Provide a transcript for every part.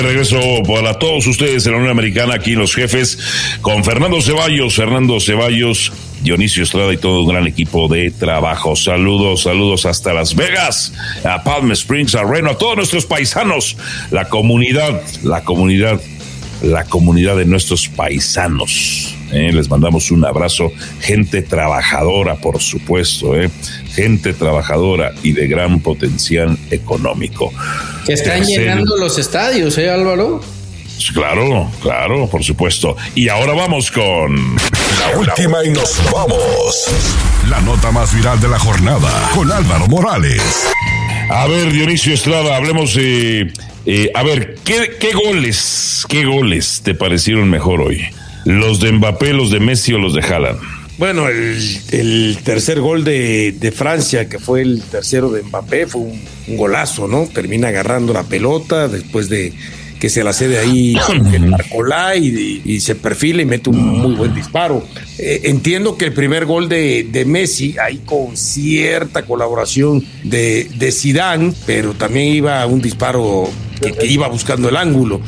Regreso para todos ustedes en la Unión Americana, aquí Los Jefes, con Fernando Ceballos, Dionisio Estrada y todo un gran equipo de trabajo. Saludos hasta Las Vegas, a Palm Springs, a Reno, a todos nuestros paisanos, la comunidad de nuestros paisanos. Les mandamos un abrazo, gente trabajadora, por supuesto, gente trabajadora y de gran potencial económico. Que están llenando los estadios, Álvaro. Claro, por supuesto. Y ahora vamos con la última y nos vamos. La nota más viral de la jornada con Álvaro Morales. A ver, Dionisio Estrada, hablemos a ver, ¿qué goles te parecieron mejor hoy? ¿Los de Mbappé, los de Messi o los de Haaland? Bueno, el tercer gol de Francia, que fue el tercero de Mbappé, fue un golazo, ¿no? Termina agarrando la pelota después de que se la cede ahí el Barcolá y se perfila y mete un muy buen disparo. Entiendo que el primer gol de Messi, ahí con cierta colaboración de Zidane, pero también iba un disparo que iba buscando el ángulo.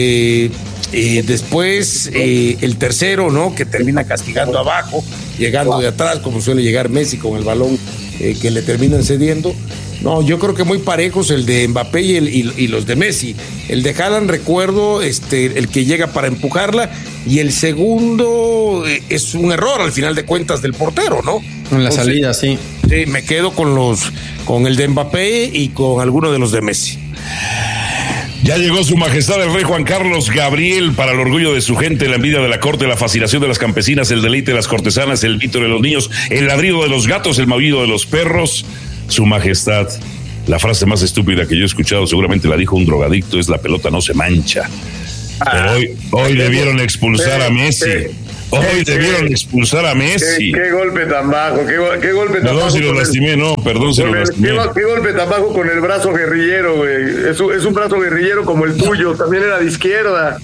Después el tercero, ¿no? Que termina castigando abajo, llegando de atrás, como suele llegar Messi con el balón que le terminan cediendo. No, yo creo que muy parejos el de Mbappé y los de Messi. El de Haaland, recuerdo, el que llega para empujarla, y el segundo es un error al final de cuentas del portero, ¿no? En la salida, sí. Sí, me quedo con el de Mbappé y con alguno de los de Messi. Ya llegó su majestad el rey Juan Carlos Gabriel para el orgullo de su gente, la envidia de la corte, la fascinación de las campesinas, el deleite de las cortesanas, el grito de los niños, el ladrido de los gatos, el maullido de los perros. Su majestad, la frase más estúpida que yo he escuchado, seguramente la dijo un drogadicto, es: la pelota no se mancha. Pero hoy debieron expulsar a Messi. Hoy debieron expulsar a Messi. Qué golpe tan bajo, qué golpe tan bajo. Perdón si lo lastimé, perdón si lo lastimé. Qué golpe tan bajo con el brazo guerrillero, güey. Es un brazo guerrillero como el tuyo, también era de izquierda.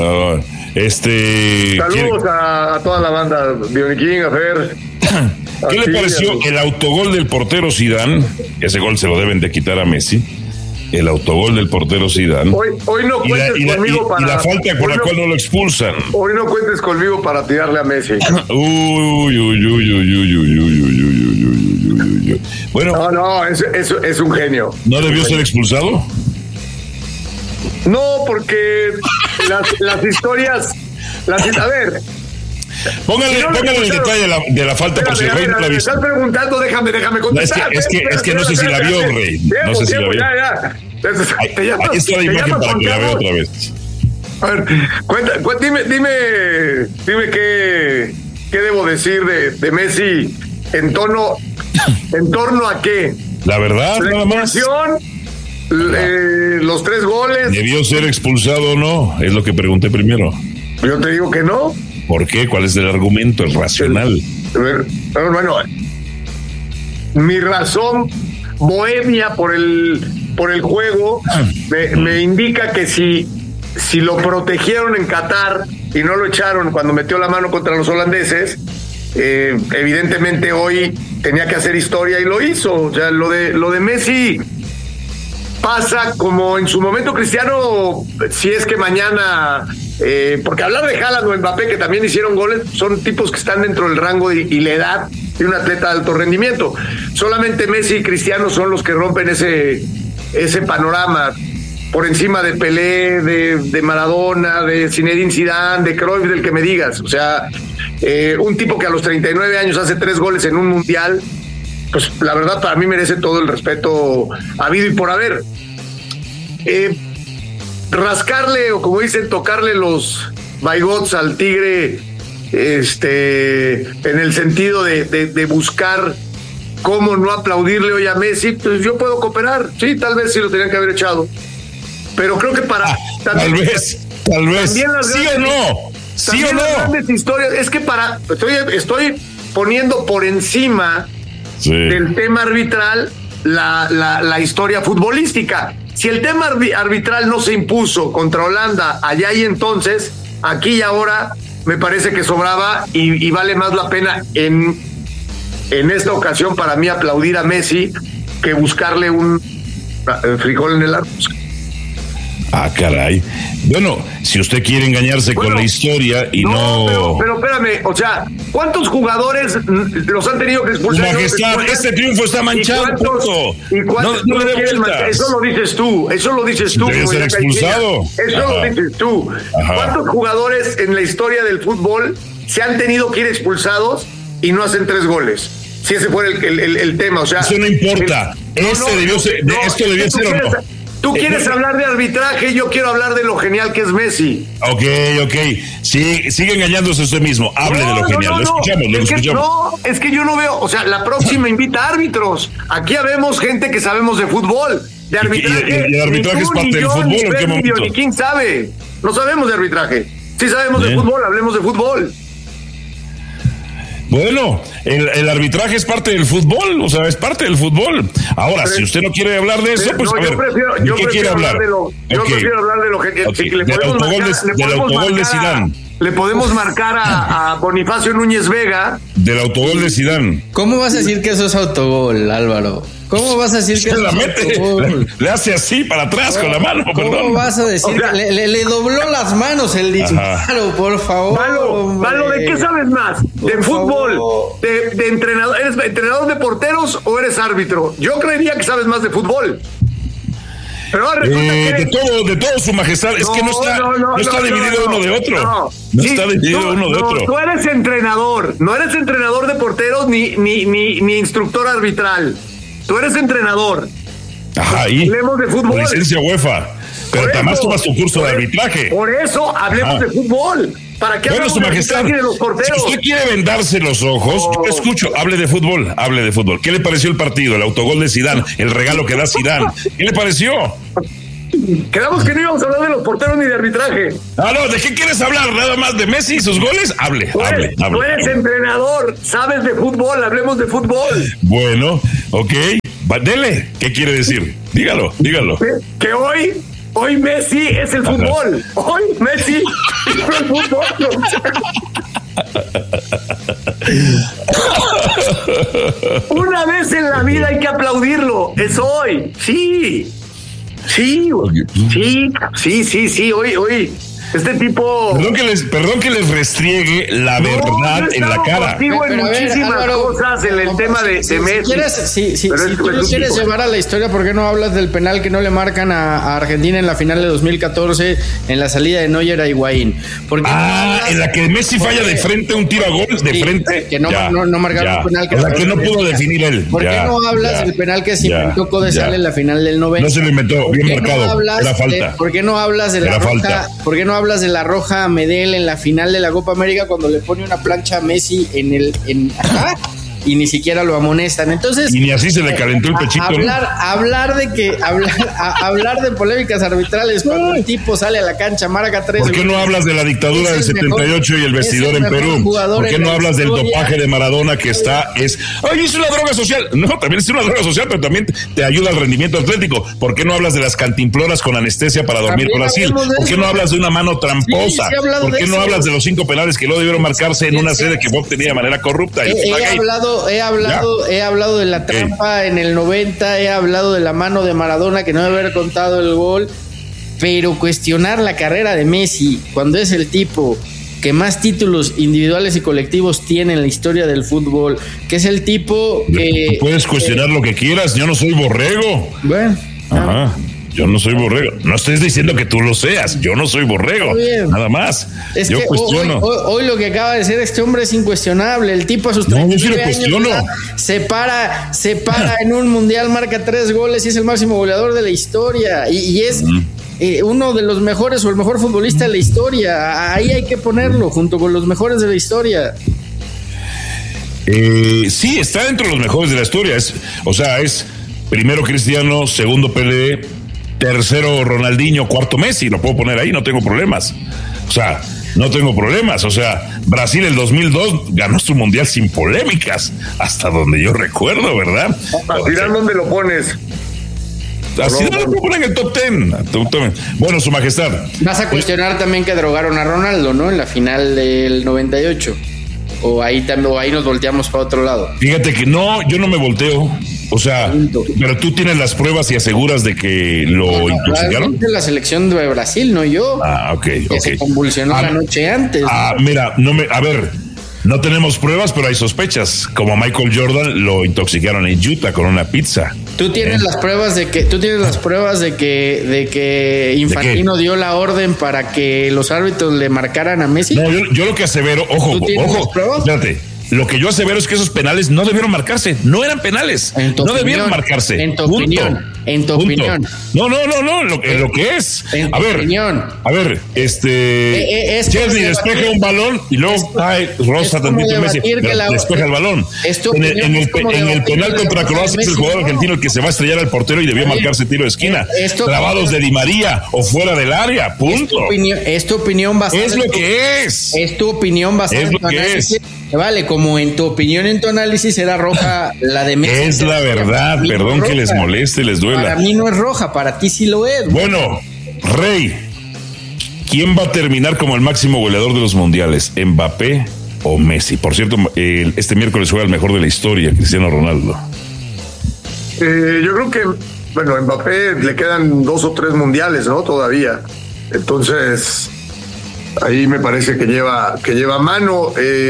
Saludos a toda la banda, Bioniquín, a Fer. ¿Qué le pareció el autogol del portero Zidane? Ese gol se lo deben de quitar a Messi. El autogol del portero Zidane. Hoy no cuentes conmigo para... Y la falta por la cual no lo expulsan. Hoy no cuentes conmigo para tirarle a Messi. Bueno. No, es un genio. ¿No debió ser expulsado? No, porque las historias... A ver... Póngale el detalle de la falta, por si el Rey no la vio. Me estás preguntando, déjame contestar. Es que no sé si la vio, Rey. No sé si la vio. Ya. Aquí está la imagen para que la vea otra vez. A ver, dime qué debo decir de Messi en torno a qué. La verdad, nada más. Los 3 goles. ¿Debió ser expulsado o no? Es lo que pregunté primero. Yo te digo que no. ¿Por qué? ¿Cuál es el argumento, el racional? Bueno, mi razón bohemia por el juego me indica que si lo protegieron en Qatar y no lo echaron cuando metió la mano contra los holandeses, evidentemente hoy tenía que hacer historia y lo hizo. O sea, lo de Messi pasa como en su momento Cristiano, si es que mañana... porque hablar de Haaland o Mbappé, que también hicieron goles, son tipos que están dentro del rango y la edad de un atleta de alto rendimiento. Solamente Messi y Cristiano son los que rompen ese panorama por encima de Pelé, de Maradona, de Zinedine Zidane, de Cruyff, del que me digas. O sea, un tipo que a los 39 años hace 3 goles en un mundial, pues la verdad para mí merece todo el respeto habido y por haber. Rascarle, o como dicen, tocarle los bigots al tigre, en el sentido de buscar cómo no aplaudirle hoy a Messi, pues yo puedo cooperar. Sí, tal vez sí lo tenían que haber echado, pero creo que para tal vez sí o no, sí o no, las grandes historias, es que estoy poniendo por encima del tema arbitral la historia futbolística. Si el tema arbitral no se impuso contra Holanda allá y entonces, aquí y ahora, me parece que sobraba y vale más la pena en esta ocasión para mí aplaudir a Messi que buscarle un frijol en el arco. Ah, caray. Bueno, si usted quiere engañarse con la historia y no... Pero espérame, o sea, ¿cuántos jugadores los han tenido que expulsar? Majestad, este triunfo está manchado. ¿Y cuántos no le dé vueltas? Eso lo dices tú. Debe ser expulsado. Eso lo dices tú. Ajá. ¿Cuántos jugadores en la historia del fútbol se han tenido que ir expulsados y no hacen 3 goles? Si ese fuera el tema, o sea... Eso no importa. Esto debió ser o no. Tú quieres hablar de arbitraje, yo quiero hablar de lo genial que es Messi. Ok. Sí, sigue engañándose usted mismo. Hable de lo genial. Lo escuchamos. No, es que yo no veo. O sea, la próxima invita árbitros. Aquí habemos gente que sabemos de fútbol. De arbitraje. ¿Y el arbitraje es parte del fútbol o en qué momento? Ni quién sabe. No sabemos de arbitraje. Sí sabemos de fútbol, hablemos de fútbol. Bueno, el arbitraje es parte del fútbol, o sea, es parte del fútbol. Ahora, pero, si usted no quiere hablar de eso, pues a ver, ¿de qué quiere hablar? Yo prefiero hablar de lo que... Del autogol de Zidane. Le podemos marcar a Bonifacio Núñez Vega. Del autogol de Zidane. ¿Cómo vas a decir que eso es autogol, Álvaro? ¿Cómo vas a decir que eso es autogol? Le hace así para atrás con la mano, perdón. ¿Cómo vas a decir? O sea, le dobló las manos el disparo, por favor. Malo, ¿de qué sabes más? ¿De fútbol? ¿De entrenador? ¿Eres entrenador de porteros o eres árbitro? Yo creería que sabes más de fútbol. Pero de todo, su majestad. Es que no está dividido uno de otro. No está dividido uno de otro. Tú eres entrenador. No eres entrenador de porteros ni instructor arbitral. Tú eres entrenador. Ajá, y hablemos de fútbol. Licencia UEFA. Pero además tomas tu curso de arbitraje. Por eso hablemos de fútbol. ¿Para qué hablamos su majestad, de los porteros? Si usted quiere vendarse los ojos, yo escucho, hable de fútbol. ¿Qué le pareció el partido? El autogol de Zidane, el regalo que da Zidane. ¿Qué le pareció? Quedamos que no íbamos a hablar de los porteros ni de arbitraje. No, ¿de qué quieres hablar? ¿Nada más de Messi y sus goles? Hable. Tú eres entrenador, sabes de fútbol, hablemos de fútbol. Bueno, ok. Dele, ¿qué quiere decir? Dígalo. Que hoy Messi es el fútbol. Hoy Messi es el fútbol. Una vez en la vida hay que aplaudirlo. Es hoy. Sí, hoy. Este tipo... Perdón que les restriegue la verdad en la cara. En muchísimas cosas en el tema de Messi. Si tú lo quieres llevar a la historia, ¿por qué no hablas del penal que no le marcan a Argentina en la final de 2014 en la salida de Neuer a Higuaín? En la que Messi falla de frente un tiro a gol, de frente. Que no marcaron un penal. Que no pudo definir él. ¿Por qué no hablas del penal que se inventó Codesal en la final del 90? No se lo inventó, bien marcado. Era falta. ¿Por qué no hablas de la roja? ¿Por qué no hablas de la roja a Medel en la final de la Copa América cuando le pone una plancha a Messi y ni siquiera lo amonestan? Entonces, y ni así se le calentó el pechito. Hablar de polémicas arbitrales cuando el tipo sale a la cancha, marca 3. ¿Por qué no hablas de la dictadura del 78 y el vestidor en Perú? ¿Por qué no hablas del dopaje de Maradona que es una droga social? No, también es una droga social, pero también te ayuda al rendimiento atlético. ¿Por qué no hablas de las cantimploras con anestesia para dormir con Brasil? ¿Por qué no hablas de una mano tramposa? ¿Por qué no hablas de los 5 penales que luego debieron marcarse en una sede que Bob tenía de manera corrupta? He hablado de la trampa en el 90, he hablado de la mano de Maradona que no debe haber contado el gol, pero cuestionar la carrera de Messi cuando es el tipo que más títulos individuales y colectivos tiene en la historia del fútbol, que es el tipo que... Puedes cuestionar lo que quieras, yo no soy borrego. Bueno. Ajá. Yo no soy borrego. No estés diciendo que tú lo seas. Yo no soy borrego. Nada más. Yo cuestiono. Hoy lo que acaba de decir este hombre es incuestionable. El tipo a sus 39 años se para en un mundial, marca 3 goles y es el máximo goleador de la historia. Y es uno de los mejores o el mejor futbolista de la historia. Ahí hay que ponerlo junto con los mejores de la historia. Sí, está dentro de los mejores de la historia. Es primero Cristiano, segundo Pelé, tercero Ronaldinho, cuarto Messi. Lo puedo poner ahí, no tengo problemas. Brasil el 2002 ganó su mundial sin polémicas, hasta donde yo recuerdo, ¿verdad? Al final, ¿dónde lo pones? Así no lo puedo poner en el top 10. Bueno, su majestad. Vas a cuestionar también que drogaron a Ronaldo, ¿no? En la final del 98. O ahí nos volteamos para otro lado. Fíjate que no, yo no me volteo. O sea, pero tú tienes las pruebas y aseguras de que lo intoxicaron. La selección de Brasil, no yo. Ok. Que se convulsionó la noche antes. Mira, a ver, no tenemos pruebas, pero hay sospechas. Como a Michael Jordan lo intoxicaron en Utah con una pizza. ¿Tú tienes las pruebas de que Infantino dio la orden para que los árbitros le marcaran a Messi? No, yo lo que asevero, ojo, espérate. Lo que yo asevero es que esos penales no debieron marcarse, no eran penales, no debieron marcarse. En tu opinión. No, lo que es. A ver, Chesney despeja un balón y luego cae Rosa tantito Messi, despeja el balón. En el penal contra Croacia es el jugador argentino el que se va a estrellar al portero y debió marcarse tiro de esquina. Clavados de Di María o fuera del área, punto. Es tu opinión basada. Es lo que es. Es tu opinión basada en tu análisis. Vale, como en tu opinión, en tu análisis era roja la de Messi. Es la verdad, perdón que les moleste, les duela. Para mí no es roja, para ti sí lo es. Bueno, Rey, ¿quién va a terminar como el máximo goleador de los mundiales? ¿Mbappé o Messi? Por cierto, este miércoles juega el mejor de la historia, Cristiano Ronaldo. Yo creo que, bueno, a Mbappé le quedan 2 o 3 mundiales, ¿no? Todavía. Entonces, ahí me parece que lleva mano.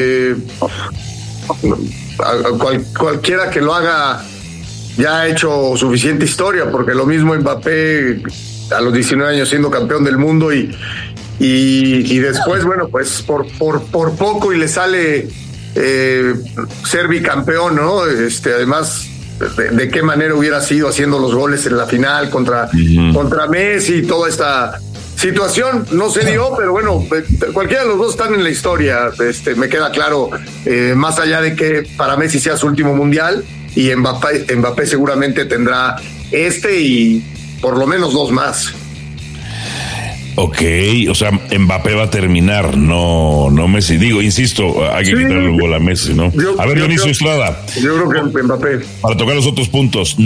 Cualquiera que lo haga ya ha hecho suficiente historia, porque lo mismo Mbappé a los 19 años siendo campeón del mundo y después, bueno, pues por poco y le sale ser bicampeón, ¿no? Además, de qué manera hubiera sido haciendo los goles en la final contra Messi y toda esta situación no se dio, pero bueno, cualquiera de los dos están en la historia. Me queda claro, más allá de que para Messi sea su último mundial, y Mbappé seguramente tendrá y por lo menos 2 más. Ok, o sea, Mbappé va a terminar, no Messi. Digo, insisto, hay que quitarle el gol a Messi, ¿no? A ver, Dionisio Estrada. Yo creo que Mbappé. Para tocar los otros puntos.